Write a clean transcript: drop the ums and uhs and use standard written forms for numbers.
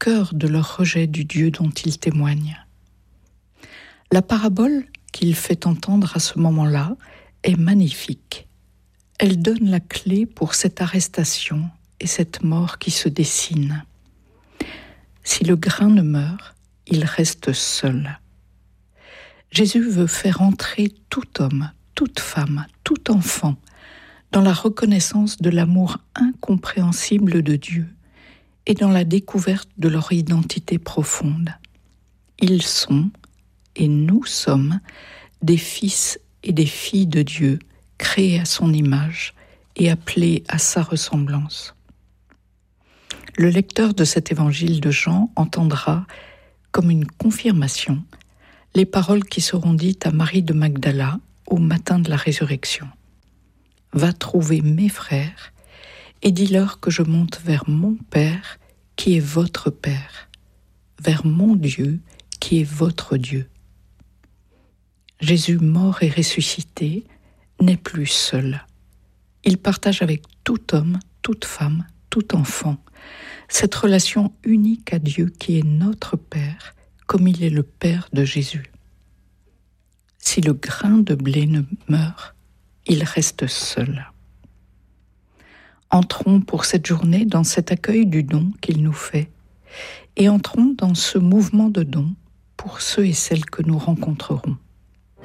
cœur de leur rejet du Dieu dont ils témoignent. La parabole qu'il fait entendre à ce moment-là est magnifique. Elle donne la clé pour cette arrestation et cette mort qui se dessine. Si le grain ne meurt, il reste seul. Jésus veut faire entrer tout homme, toute femme, tout enfant dans la reconnaissance de l'amour incompréhensible de Dieu et dans la découverte de leur identité profonde. Ils sont, et nous sommes, des fils et des filles de Dieu, créés à son image et appelés à sa ressemblance. Le lecteur de cet évangile de Jean entendra, comme une confirmation, les paroles qui seront dites à Marie de Magdala au matin de la résurrection. « Va trouver mes frères et dis-leur que je monte vers mon Père qui est votre Père, vers mon Dieu qui est votre Dieu. » Jésus mort et ressuscité n'est plus seul. Il partage avec tout homme, toute femme, tout enfant, cette relation unique à Dieu qui est notre Père, comme il est le Père de Jésus. Si le grain de blé ne meurt, il reste seul. Entrons pour cette journée dans cet accueil du don qu'il nous fait et entrons dans ce mouvement de don pour ceux et celles que nous rencontrerons.